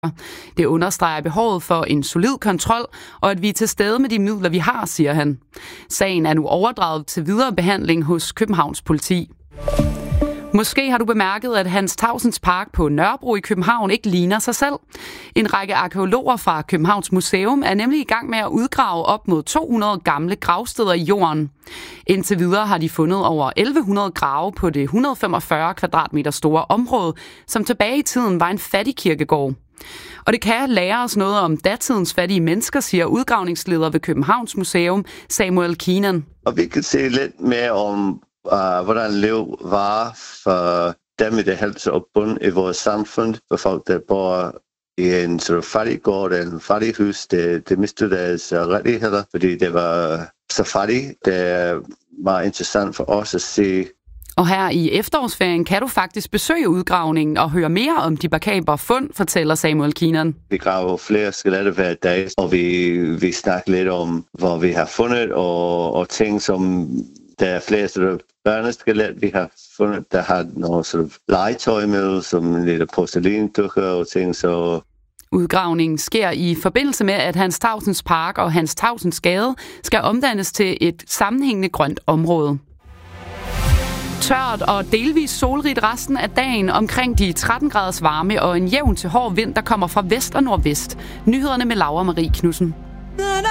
Det understreger behovet for en solid kontrol, og at vi er til stede med de midler, vi har, siger han. Sagen er nu overdraget til videre behandling hos Københavns politi. Måske har du bemærket, at Hans Tausends Park på Nørrebro i København ikke ligner sig selv. En række arkæologer fra Københavns Museum er nemlig i gang med at udgrave op mod 200 gamle gravsteder i jorden. Indtil videre har de fundet over 1100 grave på det 145 kvadratmeter store område, som tilbage i tiden var en fattig kirkegård. Og det kan lære os noget om datidens fattige mennesker, siger udgravningsleder ved Københavns Museum, Samuel Keenan. Og vi kan se lidt mere om hvordan liv var for dem i det helste og bund i vores samfund, for folk, der bor i en sort of fattiggård eller en fattighus, det mistede deres rettigheder, fordi det var så fattigt. Det er meget interessant for os at se. Og her i efterårsferien kan du faktisk besøge udgravningen og høre mere om de makabre fund, fortæller Samuel Keenan. Vi graver flere skeletter hver dag, og vi snakker lidt om, hvor vi har fundet, og ting som der er flere sort of børneskelet, vi har fundet, der har nogle sort of legetøj med, som lidt porcelænsdukker og ting, så. Udgravningen sker i forbindelse med, at Hans Tausends Park og Hans Tausends Gade skal omdannes til et sammenhængende grønt område. Tørt og delvis solrigt resten af dagen, omkring de 13 graders varme og en jævn til hård vind, der kommer fra vest og nordvest. Nyhederne med Laura Marie Knudsen.